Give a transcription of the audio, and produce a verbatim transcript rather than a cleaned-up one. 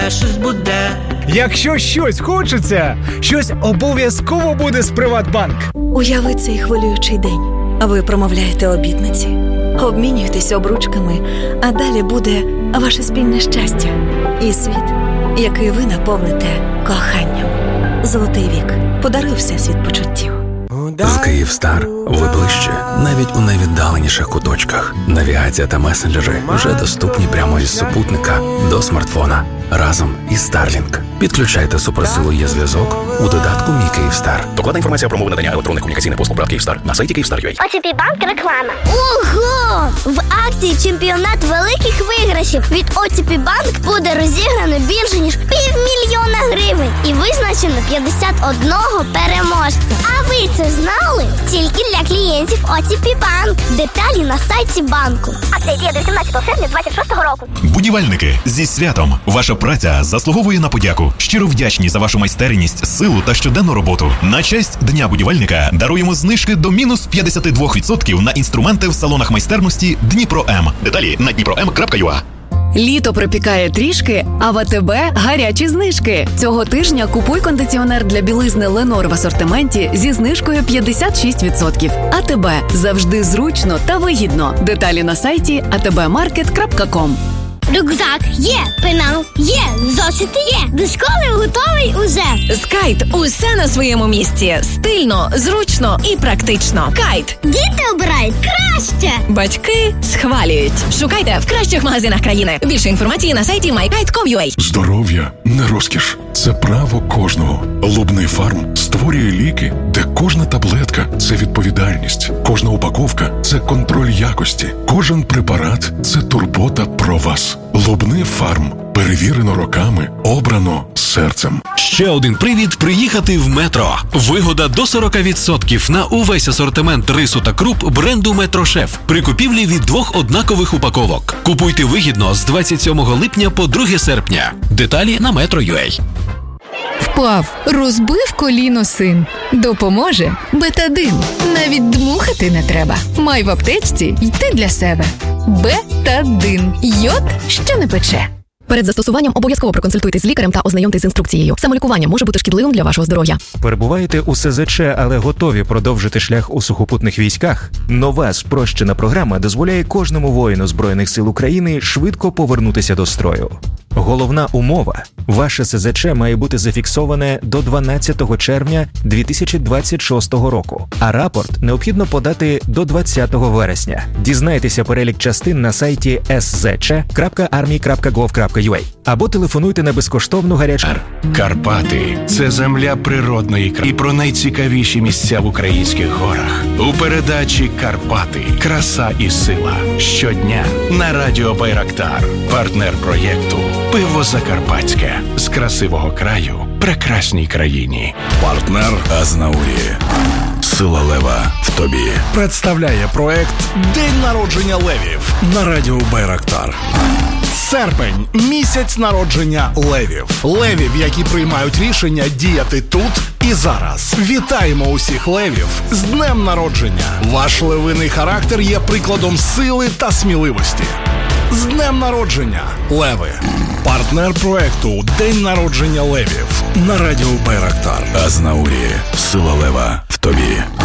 щось буде. Якщо щось хочеться, щось обов'язково буде з Приватбанк. Уяви цей хвилюючий день. Ви промовляєте обітниці, обмінюєтесь обручками, а далі буде ваше спільне щастя і світ, який ви наповните коханням. Золотий вік. Подаруй всесвіт почуттів. З Київстар ви ближче, навіть у найвіддаленіших куточках. Навігація та месенджери вже доступні прямо із супутника до смартфона. Разом із Starlink. Підключайте суперсилу є зв'язок у додатку «Мій Київстар». Докладна інформація про умови надання електронних комунікаційних послуг ПРАТ Київстар на сайті Київстар крапка ю а. о ті пі Банк реклама. Ого! В акції «Чемпіонат великих виграшів» від о ті пі Банк буде розіграно більше, ніж півмільйона гривень. І визначено п'ятдесят одного переможця. А ви це знали? Тільки для клієнтів о ті пі Банк. Деталі на сайті банку. Акція діє до сімнадцятого серпня двадцять шостого року. Будівельники, зі святом! Ваша праця заслуговує на подяку. Щиро вдячні за вашу майстерність, силу та щоденну роботу. На честь Дня будівельника даруємо знижки до мінус п'ятдесят два відсотки на інструменти в салонах майстерності Дніпро М. Деталі на дніпро ем крапка ю а. Літо припікає трішки, а в АТБ гарячі знижки. Цього тижня купуй кондиціонер для білизни Ленор в асортименті зі знижкою п'ятдесят шість відсотків. АТБ. Завжди зручно та вигідно. Деталі на сайті а те бе маркет крапка ком. Рюкзак є, пенал є, зошити є. До школи готовий уже. З Кайт усе на своєму місці. Стильно, зручно і практично. Кайт. Діти обирають краще. Батьки схвалюють. Шукайте в кращих магазинах країни. Більше інформації на сайті май кайт крапка ком крапка ю а. Здоров'я не розкіш. Це право кожного. Лубний фарм створює ліки, де кожна таблетка – це відповідальність. Кожна упаковка – це контроль якості. Кожен препарат – це турбота про вас. Лубний фарм. Перевірено роками, обрано серцем. Ще один привід приїхати в Метро. Вигода до сорок відсотків на увесь асортимент рису та круп бренду Метрошеф при купівлі від двох однакових упаковок. Купуйте вигідно з двадцять сьомого липня по друге серпня. Деталі на метро крапка ю а. Впав, розбив коліно син. Допоможе Бетадин. Навіть дмухати не треба. Май в аптечці й ти для себе. Бетадин. Йод, що не пече. Перед застосуванням обов'язково проконсультуйтесь з лікарем та ознайомтесь з інструкцією. Самолікування може бути шкідливим для вашого здоров'я. Перебуваєте у ес зет че, але готові продовжити шлях у сухопутних військах? Нова спрощена програма дозволяє кожному воїну Збройних сил України швидко повернутися до строю. Головна умова – ваше ес зет че має бути зафіксоване до дванадцятого червня дві тисячі двадцять шостого року, а рапорт необхідно подати до двадцятого вересня. Дізнайтеся перелік частин на сайті ес зет че крапка армія крапка гов крапка ю а або телефонуйте на безкоштовну гарячу. Карпати – це земля природної краси і про найцікавіші місця в українських горах. У передачі «Карпати. Краса і сила» щодня на радіо Байрактар. Партнер проєкту «Пиво Закарпатське» з красивого краю прекрасній країні. Партнер Азнаурі. Сила лева в тобі. Представляє проект «День народження левів» на радіо Байрактар. Серпень – місяць народження левів. Левів, які приймають рішення діяти тут і зараз. Вітаємо усіх левів з днем народження. Ваш левиний характер є прикладом сили та сміливості. З днем народження, леви! Партнер проекту «День народження левів» на радіо Байрактар. Азнаурі. Сила лева в тобі.